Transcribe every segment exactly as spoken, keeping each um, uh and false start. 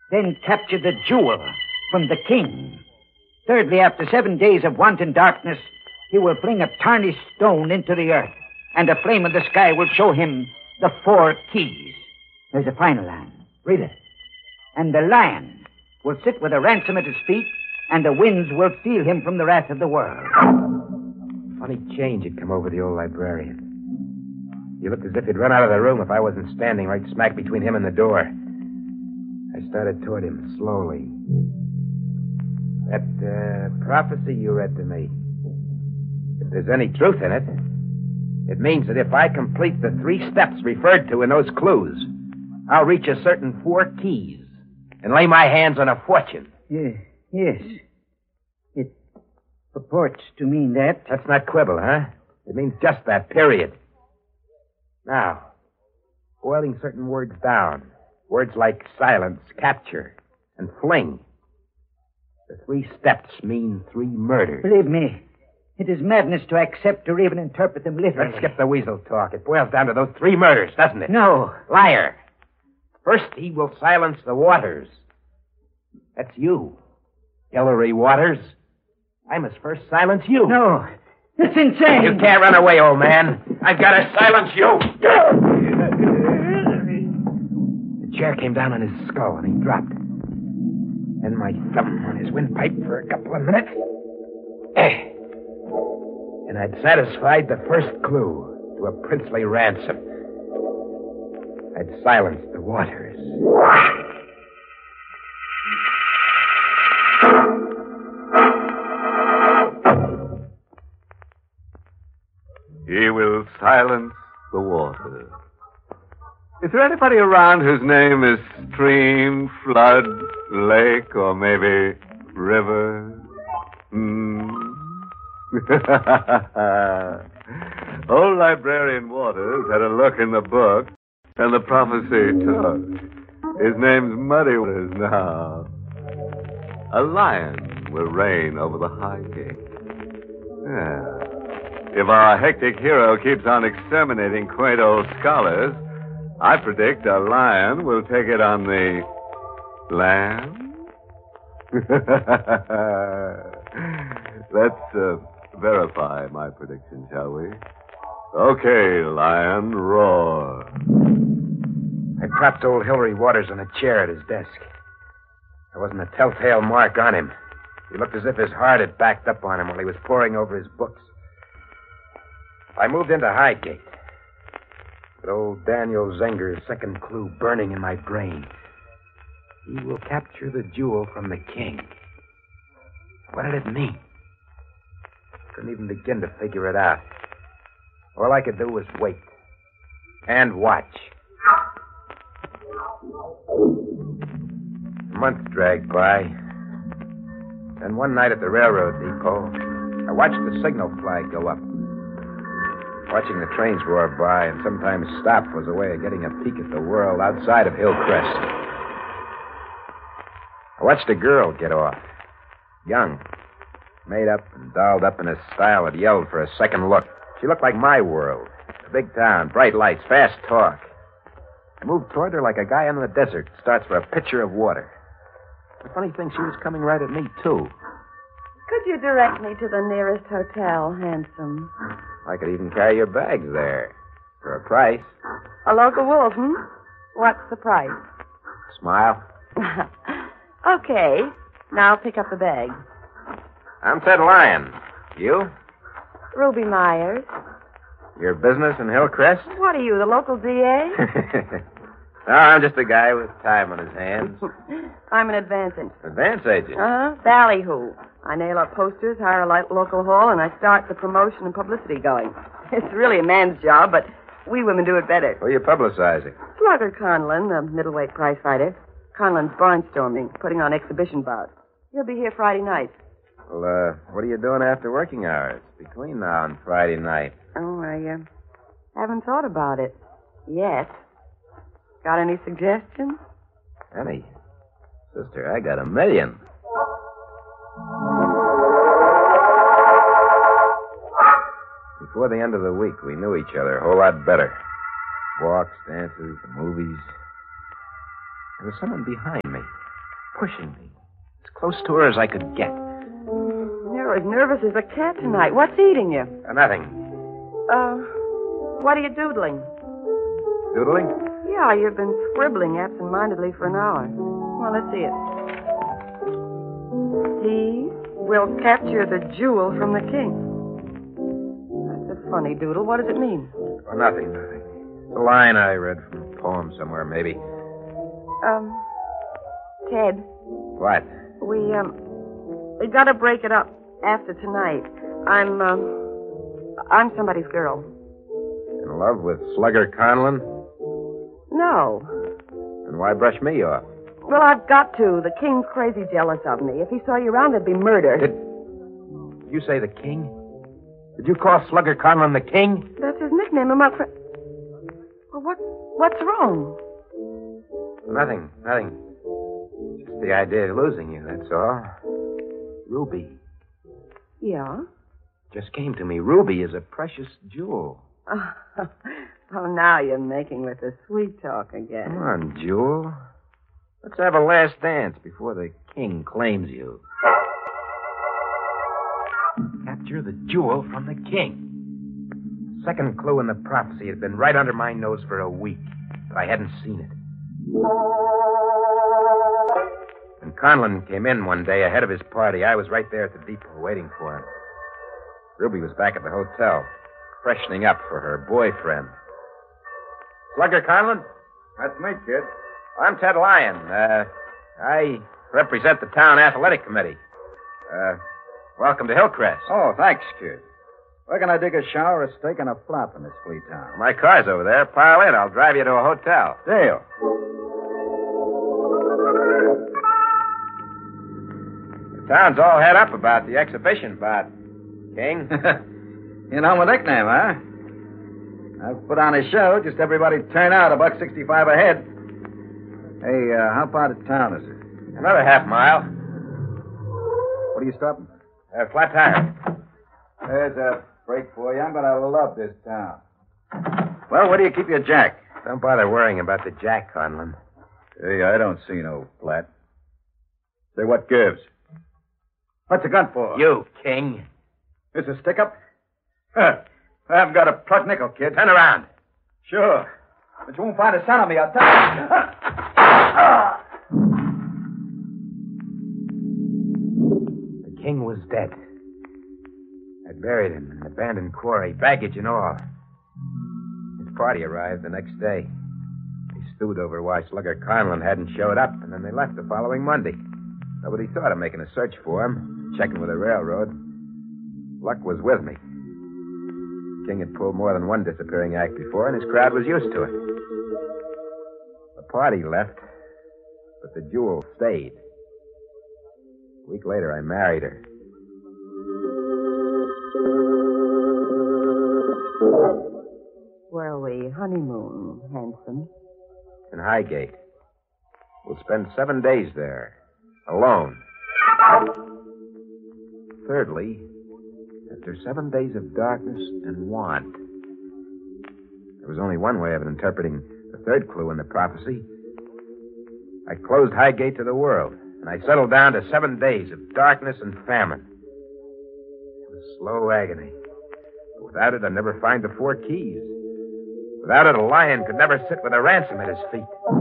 then capture the jewel from the king. Thirdly, after seven days of wanton darkness, he will fling a tarnished stone into the earth, and a flame in the sky will show him the four keys. There's a final line. Read it. And the lion will sit with a ransom at his feet, and the winds will steal him from the wrath of the world. Funny change had come over the old librarian. He looked as if he'd run out of the room if I wasn't standing right smack between him and the door. I started toward him slowly. That uh, prophecy you read to me, if there's any truth in it, it means that if I complete the three steps referred to in those clues, I'll reach a certain four keys and lay my hands on a fortune. Yeah, yes. It purports to mean that. That's not quibble, huh? It means just that, period. Now, boiling certain words down, words like silence, capture, and fling. The three steps mean three murders. Believe me, it is madness to accept or even interpret them literally. Let's skip the weasel talk. It boils down to those three murders, doesn't it? No. Liar. First, he will silence the Waters. That's you, Hillary Waters. I must first silence you. No. It's insane. You can't run away, old man. I've got to silence you. The chair came down on his skull, and he dropped. Then my thumb on his windpipe for a couple of minutes. Eh. And I'd satisfied the first clue to a princely ransom. I'd silenced the Waters. He will silence the Waters. Is there anybody around whose name is stream, flood, lake, or maybe river? Hmm. Old Librarian Waters had a look in the book, and the prophecy took. His name's Muddy Waters now. A lion will reign over the high gate. Yeah. If our hectic hero keeps on exterminating quaint old scholars, I predict a lion will take it on the land. Let's uh, verify my prediction, shall we? Okay, lion, roar. I propped old Hillary Waters on a chair at his desk. There wasn't a telltale mark on him. He looked as if his heart had backed up on him while he was poring over his books. I moved into Highgate. With old Daniel Zenger's second clue burning in my brain. He will capture the jewel from the king. What did it mean? Couldn't even begin to figure it out. All I could do was wait. And watch. Months dragged by. And one night at the railroad depot, I watched the signal flag go up. Watching the trains roar by and sometimes stop was a way of getting a peek at the world outside of Hillcrest. I watched a girl get off. Young. Made up and dolled up in a style that yelled for a second look. She looked like my world. A big town, bright lights, fast talk. I moved toward her like a guy in the desert starts for a pitcher of water. The funny thing, she was coming right at me, too. Could you direct me to the nearest hotel, handsome? I could even carry your bags there. For a price. A local wolf, hmm? What's the price? Smile. Okay. Now pick up the bag. I'm Ted Lyon. You? Ruby Myers. Your business in Hillcrest? What are you, the local D A? No, I'm just a guy with time on his hands. I'm an advance agent. Advance agent? Uh-huh. Ballyhoo. I nail up posters, hire a li- local hall, and I start the promotion and publicity going. It's really a man's job, but we women do it better. Who are you publicizing? Slugger Conlon, the middleweight prize fighter. Conlon's barnstorming, putting on exhibition bouts. He'll be here Friday night. Well, uh, what are you doing after working hours? Between now and Friday night. Oh, I uh, haven't thought about it yet. Got any suggestions? Any? Sister, I got a million. Before the end of the week, we knew each other a whole lot better. Walks, dances, the movies. There was someone behind me. pushing me. As close to her as I could get. You're as nervous as a cat tonight. What's eating you? Uh, nothing. Uh, what are you doodling? Doodling? Yeah, you've been scribbling absent-mindedly for an hour. Well, let's see it. He will capture the jewel from the king. That's a funny doodle. What does it mean? Oh, nothing, nothing. It's a line I read from a poem somewhere, maybe. Um, Ted. What? We, um, we gotta break it up after tonight. I'm, um, I'm somebody's girl. In love with Slugger Conlon? No. Then why brush me off? Well, I've got to. The king's crazy jealous of me. If he saw you around, there'd be murder. Did you say the king? Did you call Slugger Conlon the king? That's his nickname among friends. Well, what, what's wrong? Nothing, nothing. Just the idea of losing you, that's all. Ruby. Yeah? Just came to me. Ruby is a precious jewel. Oh, now you're making with the sweet talk again. Come on, Jewel. Let's have a last dance before the king claims you. Capture the jewel from the king. Second clue in the prophecy had been right under my nose for a week, but I hadn't seen it. When Conlon came in one day ahead of his party, I was right there at the depot waiting for him. Ruby was back at the hotel, freshening up for her boyfriend. Slugger Conlon? That's me, kid. I'm Ted Lyon. Uh, I represent the town athletic committee. Uh, welcome to Hillcrest. Oh, thanks, kid. Where can I dig a shower, a steak, and a flop in this flea town? My car's over there. Pile in. I'll drive you to a hotel. Deal. The town's all head up about the exhibition bout, King. You know my nickname, huh? I've put on a show. Just everybody turn out. A buck sixty-five a head. Hey, uh, how part of town is it? Another half mile. What are you stopping? Uh, flat tire. There's a break for you. I'm going to love this town. Well, where do you keep your jack? Don't bother worrying about the jack, Conlon. Hey, I don't see no flat. Say, what gives? What's the gun for? You, King. This a stick-up? Huh. I haven't got a plug nickel, kid. Turn around. Sure. But you won't find a son of me, I'll tell you. The king was dead. I buried him in an abandoned quarry, baggage and all. His party arrived the next day. They stewed over why Slugger Conlon hadn't showed up, and then they left the following Monday. Nobody thought of making a search for him, checking with the railroad. Luck was with me. King had pulled more than one disappearing act before, and his crowd was used to it. The party left, but the jewel stayed. A week later, I married her. Where we honeymoon, handsome? In Highgate. We'll spend seven days there, alone. Thirdly, after seven days of darkness and want. There was only one way of interpreting the third clue in the prophecy. I closed Highgate to the world, and I settled down to seven days of darkness and famine. It was slow agony. But without it, I'd never find the four keys. Without it, a lion could never sit with a ransom at his feet.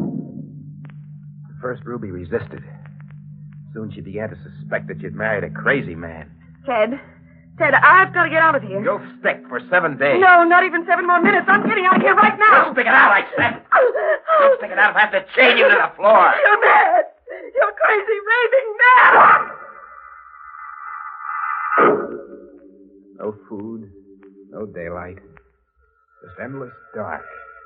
At first, Ruby resisted. Soon she began to suspect that she'd married a crazy man. Ted. Ted, I've got to get out of here. You'll stick for seven days. No, not even seven more minutes. I'm getting out of here right now. You'll stick it out, I said. You'll stick it out if I have to chain you to the floor. You're mad. You're crazy, raving mad. No food, no daylight, just endless dark.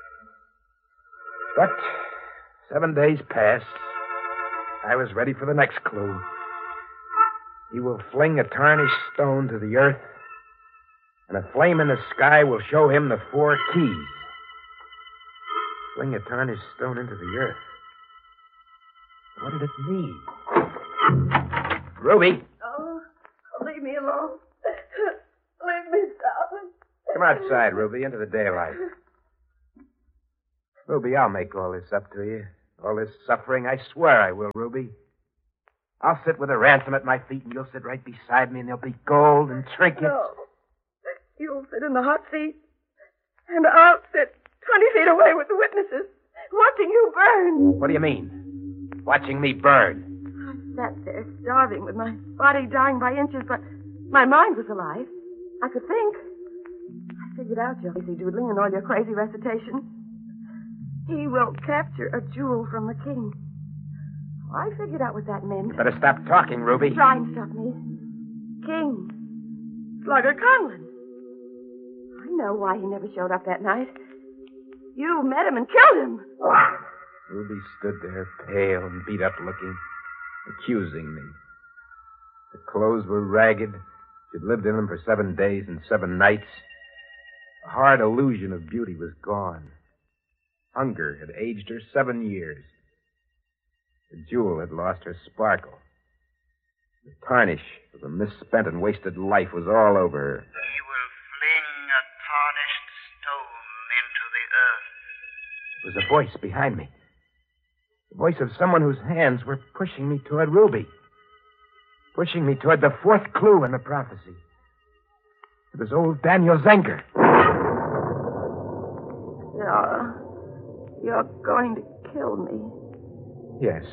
But seven days passed. I was ready for the next clue. He will fling a tarnished stone to the earth, and a flame in the sky will show him the four keys. Fling a tarnished stone into the earth. What did it mean? Ruby! Oh, leave me alone. Leave me, darling. Come outside, Ruby, into the daylight. Ruby, I'll make all this up to you. All this suffering, I swear I will, Ruby. I'll sit with a ransom at my feet, and you'll sit right beside me, and there'll be gold and trinkets. No. You'll sit in the hot seat, and I'll sit twenty feet away with the witnesses, watching you burn. What do you mean? Watching me burn? I sat there starving with my body dying by inches, but my mind was alive. I could think. I figured out your lazy doodling and all your crazy recitation. He will capture a jewel from the king. I figured out what that meant. You better stop talking, Ruby. Try and stop me. King. Slugger Conlon. I know why he never showed up that night. You met him and killed him. Ruby stood there, pale and beat up looking, accusing me. The clothes were ragged. She'd lived in them for seven days and seven nights. The hard illusion of beauty was gone. Hunger had aged her seven years. The jewel had lost her sparkle. The tarnish of a misspent and wasted life was all over her. He will fling a tarnished stone into the earth. There was a voice behind me. The voice of someone whose hands were pushing me toward Ruby. Pushing me toward the fourth clue in the prophecy. It was old Daniel Zenger. You're, you're going to kill me. Yes.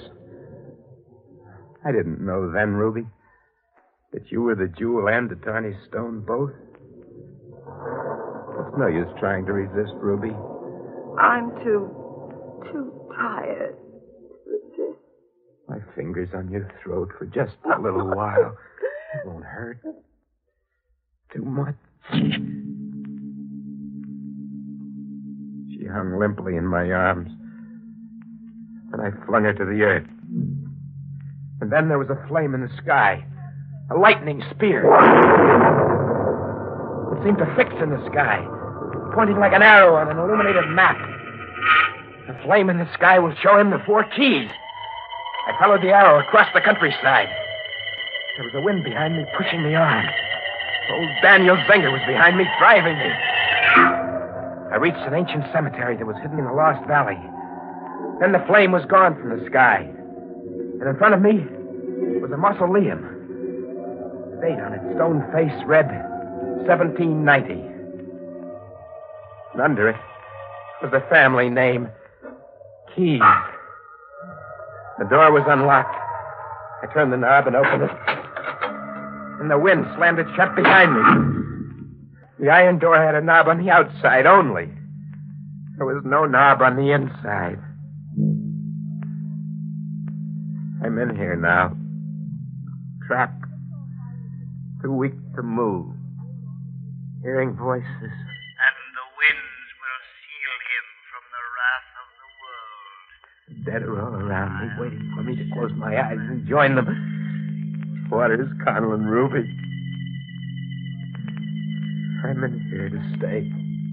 I didn't know then, Ruby, that you were the jewel and the tarnished stone both. It's no use trying to resist, Ruby. I'm too, too tired to resist. My fingers on your throat for just a little while. It won't hurt. Too much. She hung limply in my arms. And I flung her to the earth. And then there was a flame in the sky. A lightning spear. It seemed to fix in the sky, pointing like an arrow on an illuminated map. The flame in the sky will show him the four keys. I followed the arrow across the countryside. There was a wind behind me, pushing me on. Old Daniel Zenger was behind me, driving me. I reached an ancient cemetery that was hidden in a lost valley. Then the flame was gone from the sky. And in front of me was a mausoleum. The date on its stone face read seventeen ninety. And under it was the family name, Keyes. The door was unlocked. I turned the knob and opened it. And the wind slammed it shut behind me. The iron door had a knob on the outside only. There was no knob on the inside. I'm in here now. Trapped. Too weak to move. Hearing voices. And the winds will seal him from the wrath of the world. The dead are all around me, waiting for me to close my eyes and join them. Waters, Conlon, Ruby. I'm in here to stay.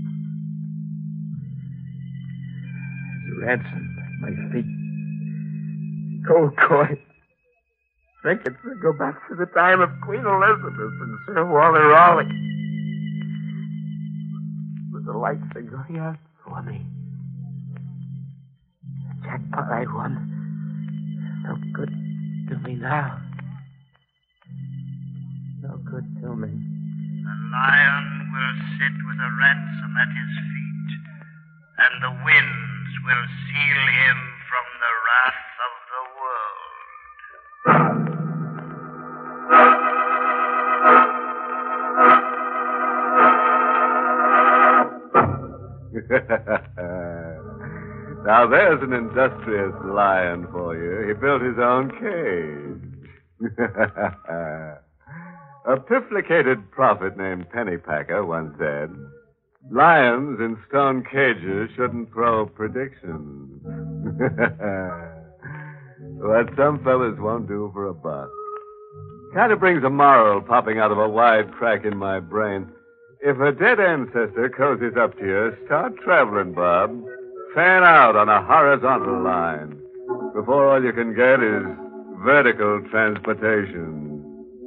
There's a ransom at my feet. Gold coin. Trinkets that go back to the time of Queen Elizabeth and Sir Walter Raleigh. But the lights are going out for me. The jackpot I won. No good to me now. No good to me. The lion will sit with a ransom at his feet, and the winds will seal him from the wrath of the world. Now there's an industrious lion for you. He built his own cage. A pifflicated prophet named Pennypacker once said, lions in stone cages shouldn't throw predictions. What some fellas won't do for a buck. Kind of brings a moral popping out of a wide crack in my brain. If a dead ancestor cozies up to you, start traveling, Bob. Fan out on a horizontal line before all you can get is vertical transportation.